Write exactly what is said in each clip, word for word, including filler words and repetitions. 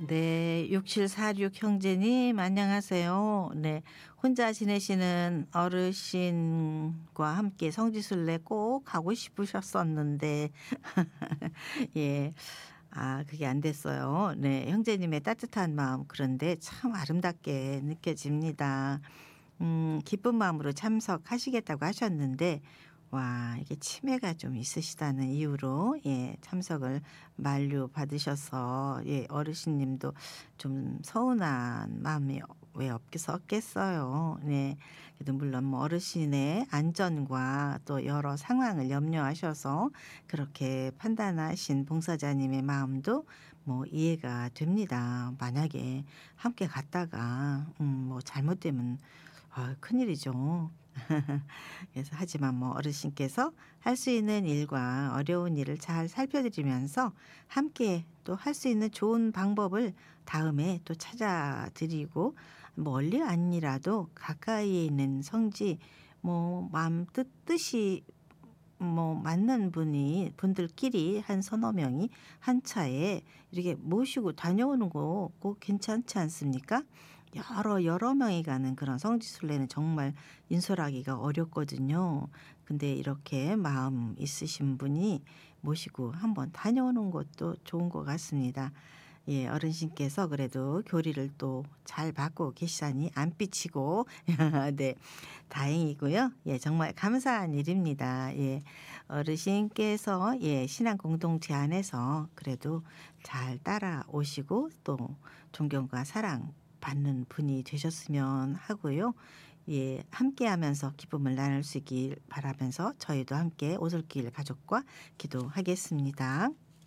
네. 육칠사육 형제님 안녕하세요. 네. 혼자 지내시는 어르신과 함께 성지순례 꼭 가고 싶으셨었는데 예. 아 그게 안 됐어요. 네. 형제님의 따뜻한 마음 그런데 참 아름답게 느껴집니다. 음 기쁜 마음으로 참석하시겠다고 하셨는데 와 이게 치매가 좀 있으시다는 이유로 예 참석을 만류받으셔서 예 어르신님도 좀 서운한 마음이 왜 없겠었겠어요. 네. 그래도 물론 뭐 어르신의 안전과 또 여러 상황을 염려하셔서 그렇게 판단하신 봉사자님의 마음도 뭐 이해가 됩니다. 만약에 함께 갔다가 음 뭐 잘못되면 아 큰일이죠. 그래서 하지만 뭐 어르신께서 할 수 있는 일과 어려운 일을 잘 살펴드리면서 함께 또 할 수 있는 좋은 방법을 다음에 또 찾아 드리고 멀리 아니라도 가까이에 있는 성지 뭐 마음 뜻 뜻이 뭐 맞는 분이 분들끼리 한 서너 명이 한 차에 이렇게 모시고 다녀오는 거 꼭 괜찮지 않습니까? 여러, 여러 명이 가는 그런 성지순례는 정말 인솔하기가 어렵거든요. 근데 이렇게 마음 있으신 분이 모시고 한번 다녀오는 것도 좋은 것 같습니다. 예 어르신께서 그래도 교리를 또 잘 받고 계시다니 안 삐치고 네 다행이고요. 예 정말 감사한 일입니다. 예. 어르신께서 예 신앙 공동체 안에서 그래도 잘 따라오시고 또 존경과 사랑 받는 분이 되셨으면 하고요. 예 함께하면서 기쁨을 나눌 수 있길 바라면서 저희도 함께 오솔길 가족과 기도하겠습니다.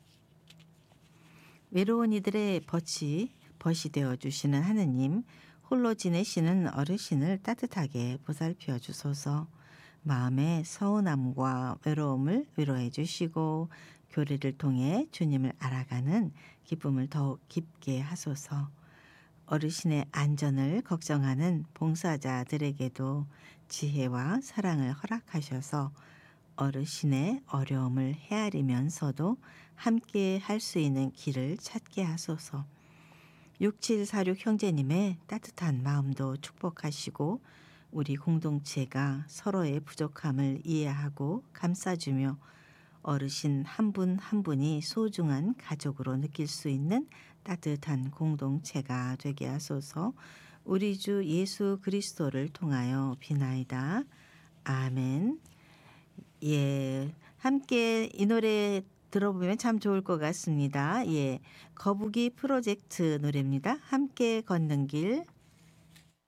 외로운 이들의 벗이 벗이 되어 주시는 하느님, 홀로 지내시는 어르신을 따뜻하게 보살펴 주소서. 마음의 서운함과 외로움을 위로해 주시고 교리를 통해 주님을 알아가는 기쁨을 더욱 깊게 하소서. 어르신의 안전을 걱정하는 봉사자들에게도 지혜와 사랑을 허락하셔서 어르신의 어려움을 헤아리면서도 함께 할 수 있는 길을 찾게 하소서. 육칠사육 형제님의 따뜻한 마음도 축복하시고 우리 공동체가 서로의 부족함을 이해하고 감싸주며 어르신 한 분 한 분이 소중한 가족으로 느낄 수 있는 따뜻한 공동체가 되게 하소서. 우리 주 예수 그리스도를 통하여 비나이다. 아멘. 예. 함께 이 노래 들어보면 참 좋을 것 같습니다. 예. 거북이 프로젝트 노래입니다. 함께 걷는 길.